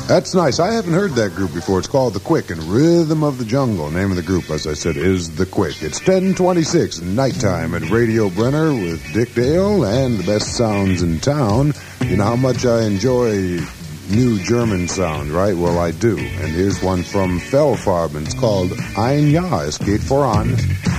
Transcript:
That's nice. I haven't heard that group before. It's called The Quick and Rhythm of the Jungle. Name of the group, as I said, is The Quick. It's 10:26 nighttime at Radio Brenner with Dick Dale and the best sounds in town. You know how much I enjoy new German sound, right? Well, I do. And here's one from Fellfarben. It's called Ein Jahr, es geht voran.